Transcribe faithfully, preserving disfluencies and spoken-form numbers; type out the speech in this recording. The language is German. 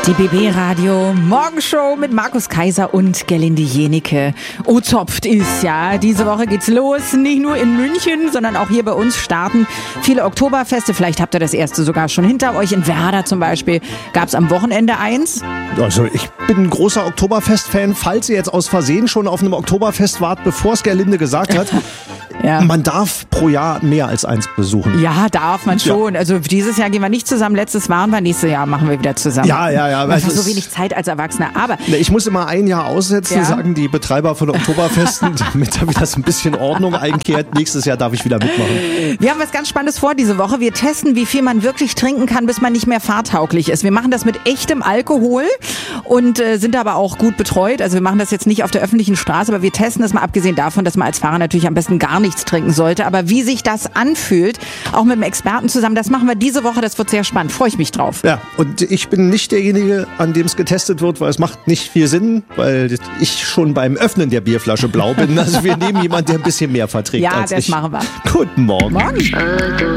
Die B B-Radio Morgenshow mit Markus Kaiser und Gerlinde Jenike. O-Zopft ist, ja. Diese Woche geht's los. Nicht nur in München, sondern auch hier bei uns starten viele Oktoberfeste. Vielleicht habt ihr das erste sogar schon hinter euch. In Werder zum Beispiel gab's am Wochenende eins. Also ich bin ein großer Oktoberfest-Fan. Falls ihr jetzt aus Versehen schon auf einem Oktoberfest wart, bevor es Gerlinde gesagt hat, ja. Man darf pro Jahr mehr als eins besuchen. Ja, darf man schon. Ja. Also dieses Jahr gehen wir nicht zusammen. Letztes waren wir, nächstes Jahr machen wir wieder zusammen. Ja, ja, ja. Man hat so wenig Zeit als Erwachsener. Aber ich muss immer ein Jahr aussetzen, ja? sagen die Betreiber von Oktoberfesten, damit da wieder so ein bisschen Ordnung einkehrt. Nächstes Jahr darf ich wieder mitmachen. Wir haben was ganz Spannendes vor diese Woche. Wir testen, wie viel man wirklich trinken kann, bis man nicht mehr fahrtauglich ist. Wir machen das mit echtem Alkohol und äh, sind aber auch gut betreut. Also wir machen das jetzt nicht auf der öffentlichen Straße, aber wir testen das mal, abgesehen davon, dass man als Fahrer natürlich am besten gar nichts trinken sollte. Aber wie sich das anfühlt, auch mit einem Experten zusammen, das machen wir diese Woche. Das wird sehr spannend. Freue ich mich drauf. Ja, und ich bin nicht derjenige, an dem es getestet wird, weil es macht nicht viel Sinn, weil ich schon beim Öffnen der Bierflasche blau bin. Also wir nehmen jemanden, der ein bisschen mehr verträgt ja, als das ich. machen wir. Guten Morgen. Morgen.